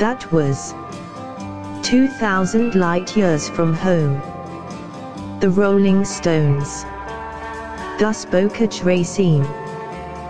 That was 2,000 light-years from home. The Rolling Stones. Thus spoke a Racine.